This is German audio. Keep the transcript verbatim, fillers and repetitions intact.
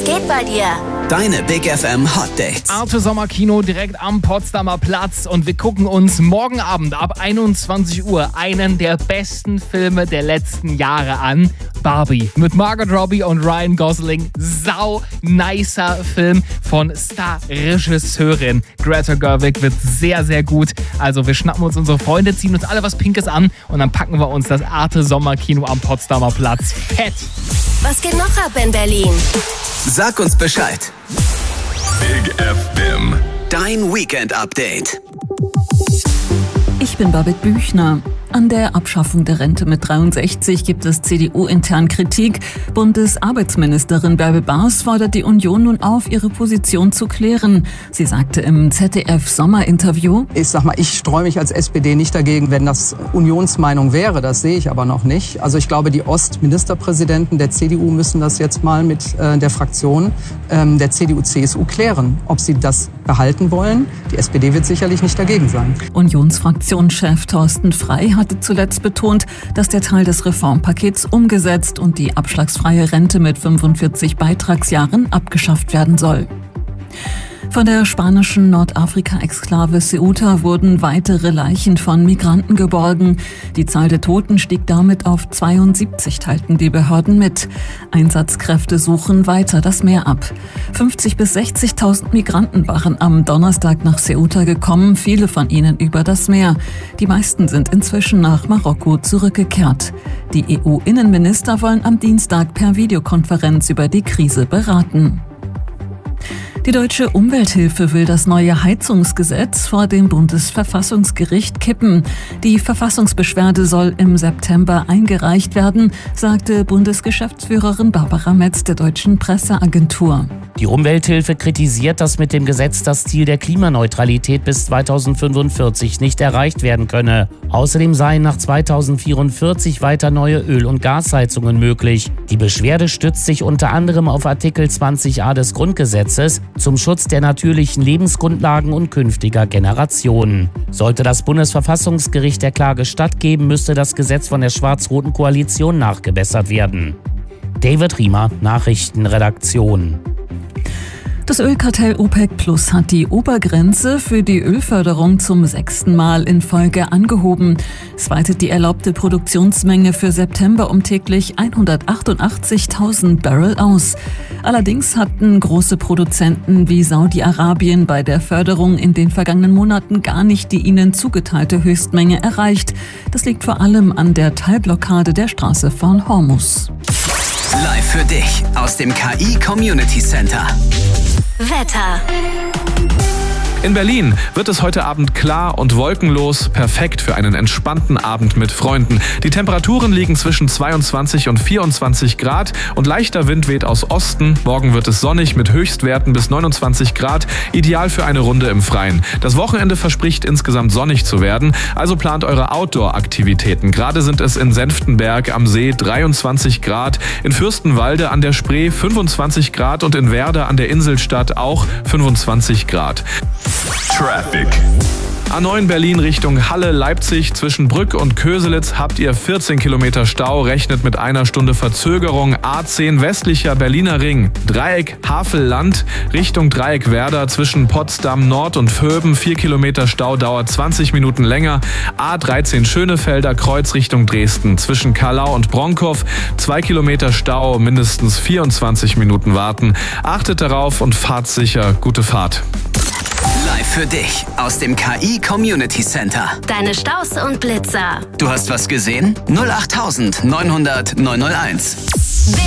geht bei dir? Deine Big F M Hot Dates. Arte Sommerkino direkt am Potsdamer Platz und wir gucken uns morgen Abend ab einundzwanzig Uhr einen der besten Filme der letzten Jahre an. Barbie mit Margot Robbie und Ryan Gosling. Sau nicer Film von Star-Regisseurin Greta Gerwig. Wird sehr, sehr gut. Also wir schnappen uns unsere Freunde, ziehen uns alle was Pinkes an und dann packen wir uns das Arte Sommerkino am Potsdamer Platz. Fett! Was geht noch ab in Berlin? Sag uns Bescheid. Big F M. Dein Weekend-Update. Ich bin Babette Büchner. An der Abschaffung der Rente mit dreiundsechzig gibt es C D U-intern Kritik. Bundesarbeitsministerin Bärbel Baas fordert die Union nun auf, ihre Position zu klären. Sie sagte im Z D F-Sommerinterview: Ich sag mal, ich streue mich als S P D nicht dagegen, wenn das Unionsmeinung wäre. Das sehe ich aber noch nicht. Also ich glaube, die Ostministerpräsidenten der C D U müssen das jetzt mal mit äh, der Fraktion ähm, der C D U C S U klären, ob sie das behalten wollen. Die S P D wird sicherlich nicht dagegen sein. Unionsfraktionschef Thorsten Frey hatte zuletzt betont, dass der Teil des Reformpakets umgesetzt und die abschlagsfreie Rente mit fünfundvierzig Beitragsjahren abgeschafft werden soll. Von der spanischen Nordafrika-Exklave Ceuta wurden weitere Leichen von Migranten geborgen. Die Zahl der Toten stieg damit auf zweiundsiebzig, teilten die Behörden mit. Einsatzkräfte suchen weiter das Meer ab. fünfzig bis sechzigtausend Migranten waren am Donnerstag nach Ceuta gekommen, viele von ihnen über das Meer. Die meisten sind inzwischen nach Marokko zurückgekehrt. Die E U-Innenminister wollen am Dienstag per Videokonferenz über die Krise beraten. Die Deutsche Umwelthilfe will das neue Heizungsgesetz vor dem Bundesverfassungsgericht kippen. Die Verfassungsbeschwerde soll im September eingereicht werden, sagte Bundesgeschäftsführerin Barbara Metz der Deutschen Presseagentur. Die Umwelthilfe kritisiert, dass mit dem Gesetz das Ziel der Klimaneutralität bis zweitausendfünfundvierzig nicht erreicht werden könne. Außerdem seien nach zweitausendvierundvierzig weiter neue Öl- und Gasheizungen möglich. Die Beschwerde stützt sich unter anderem auf Artikel zwanzig a des Grundgesetzes zum Schutz der natürlichen Lebensgrundlagen und künftiger Generationen. Sollte das Bundesverfassungsgericht der Klage stattgeben, müsste das Gesetz von der schwarz-roten Koalition nachgebessert werden. David Riemer, Nachrichtenredaktion. Das Ölkartell OPEC Plus hat die Obergrenze für die Ölförderung zum sechsten Mal in Folge angehoben. Es weitet die erlaubte Produktionsmenge für September um täglich hundertachtundachtzigtausend Barrel aus. Allerdings hatten große Produzenten wie Saudi-Arabien bei der Förderung in den vergangenen Monaten gar nicht die ihnen zugeteilte Höchstmenge erreicht. Das liegt vor allem an der Teilblockade der Straße von Hormuz. Live für dich aus dem K I Community Center. Wetter. In Berlin wird es heute Abend klar und wolkenlos, perfekt für einen entspannten Abend mit Freunden. Die Temperaturen liegen zwischen zweiundzwanzig und vierundzwanzig Grad und leichter Wind weht aus Osten. Morgen wird es sonnig mit Höchstwerten bis neunundzwanzig Grad, ideal für eine Runde im Freien. Das Wochenende verspricht insgesamt sonnig zu werden, also plant eure Outdoor-Aktivitäten. Gerade sind es in Senftenberg am See dreiundzwanzig Grad, in Fürstenwalde an der Spree fünfundzwanzig Grad und in Werder an der Inselstadt auch fünfundzwanzig Grad. Traffic. A neun Berlin Richtung Halle, Leipzig. Zwischen Brück und Köselitz habt ihr vierzehn Kilometer Stau, rechnet mit einer Stunde Verzögerung. A zehn westlicher Berliner Ring, Dreieck Havelland Richtung Dreieck Werder. Zwischen Potsdam Nord und Vöben vier Kilometer Stau, dauert zwanzig Minuten länger. A dreizehn Schönefelder Kreuz Richtung Dresden. Zwischen Kallau und Bronkow zwei Kilometer Stau, mindestens vierundzwanzig Minuten warten. Achtet darauf und fahrt sicher. Gute Fahrt. Live für dich aus dem K I Community Center. Deine Staus und Blitzer. Du hast was gesehen? null acht neunhundert neunhunderteins.